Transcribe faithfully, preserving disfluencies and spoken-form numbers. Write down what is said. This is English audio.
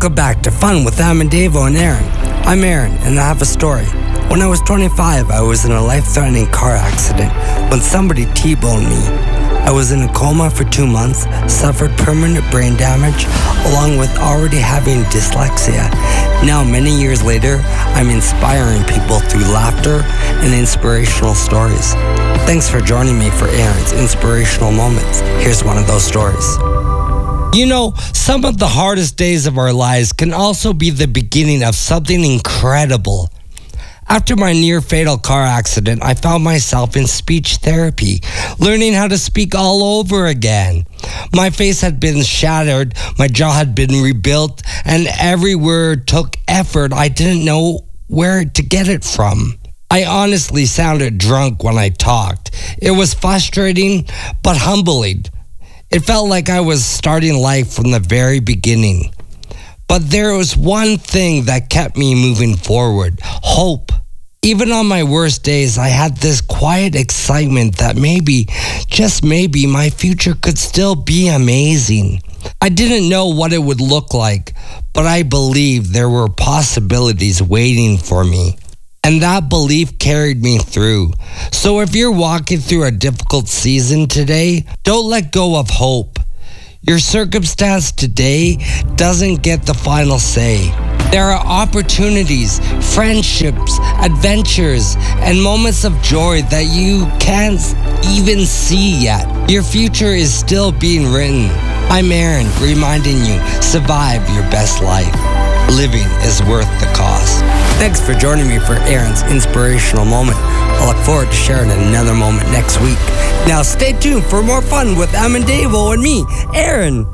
Welcome back to Fun with Amandavo and Aaron. I'm Aaron, and I have a story. When I was twenty-five, I was in a life-threatening car accident when somebody T-boned me. I was in a coma for two months, suffered permanent brain damage, along with already having dyslexia. Now, many years later, I'm inspiring people through laughter and inspirational stories. Thanks for joining me for Aaron's Inspirational Moments. Here's one of those stories. You know, some of the hardest days of our lives can also be the beginning of something incredible. After my near-fatal car accident, I found myself in speech therapy, learning how to speak all over again. My face had been shattered, my jaw had been rebuilt, and every word took effort. I didn't know where to get it from. I honestly sounded drunk when I talked. It was frustrating, but humbling. It felt like I was starting life from the very beginning. But there was one thing that kept me moving forward: hope. Even on my worst days, I had this quiet excitement that maybe, just maybe, my future could still be amazing. I didn't know what it would look like, but I believed there were possibilities waiting for me. And that belief carried me through. So if you're walking through a difficult season today, don't let go of hope. Your circumstance today doesn't get the final say. There are opportunities, friendships, adventures, and moments of joy that you can't even see yet. Your future is still being written. I'm Aaron, reminding you, survive your best life. Living is worth the cost. Thanks for joining me for Aaron's Inspirational Moment. I look forward to sharing another moment next week. Now stay tuned for more fun with Amandavo and me, Aaron.